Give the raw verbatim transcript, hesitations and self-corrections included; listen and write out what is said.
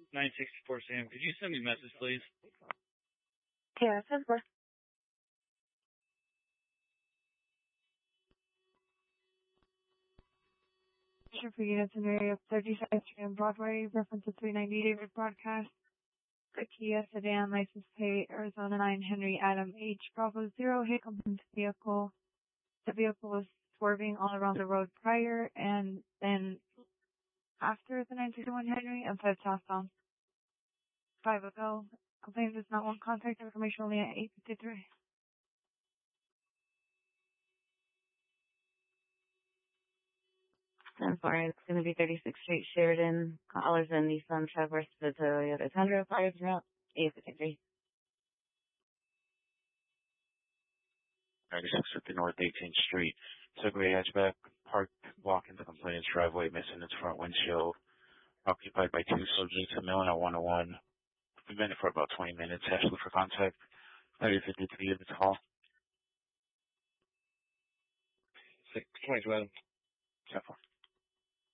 nine sixty-four Sam, could you send me a message, please? Yeah, ten four. For units in the area of thirty-seventh Street and Broadway, reference to three ninety David broadcast. The Kia sedan, license plate, Arizona nine, Henry Adam H. Bravo zero, hit the vehicle. The vehicle was swerving all around the road prior and then after the nine sixty-one Henry and fled southbound. Five ago. Complaint does not want contact information only at eight fifty-three. ten four, it's going to be thirty-sixth Street, Sheridan. Callers in Nissan Traverse, the Toyota Tundra, fires route, eight fifty-three. ninety-six fifty North eighteenth Street. Segway hatchback, parked, blocking the complainant's driveway, missing its front windshield. Occupied by two subjects, a male and a one oh one. We've been there for about twenty minutes, actually, for contact. thirty fifty-three of the call. six twenty-two, Adam. ten four.